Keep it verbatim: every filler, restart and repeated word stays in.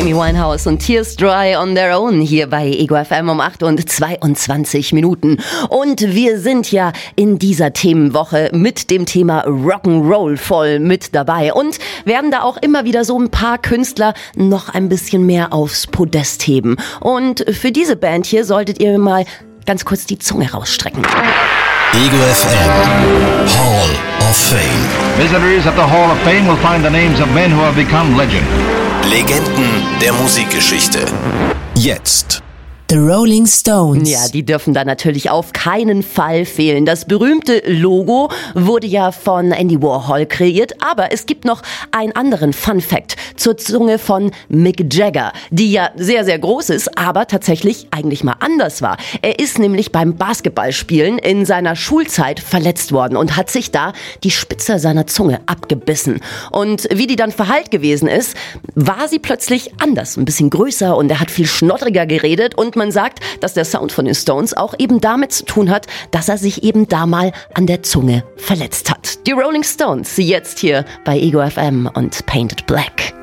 Amy Winehouse und Tears Dry on Their Own hier bei Ego F M um acht und zweiundzwanzig Minuten. Und wir sind ja in dieser Themenwoche mit dem Thema Rock'n'Roll voll mit dabei und werden da auch immer wieder so ein paar Künstler noch ein bisschen mehr aufs Podest heben. Und für diese Band hier solltet ihr mal ganz kurz die Zunge rausstrecken. Ego F M Hall of Fame. Visitors at the Hall of Fame will find the names of men who have become legend. Legenden der Musikgeschichte. Jetzt. The Rolling Stones. Ja, die dürfen da natürlich auf keinen Fall fehlen. Das berühmte Logo wurde ja von Andy Warhol kreiert, aber es gibt noch einen anderen Fun-Fact zur Zunge von Mick Jagger, die ja sehr, sehr groß ist, aber tatsächlich eigentlich mal anders war. Er ist nämlich beim Basketballspielen in seiner Schulzeit verletzt worden und hat sich da die Spitze seiner Zunge abgebissen. Und wie die dann verheilt gewesen ist, war sie plötzlich anders, ein bisschen größer und er hat viel schnoddriger geredet und man sagt, dass der Sound von den Stones auch eben damit zu tun hat, dass er sich eben da mal an der Zunge verletzt hat. Die Rolling Stones, jetzt hier bei Ego F M und Painted Black.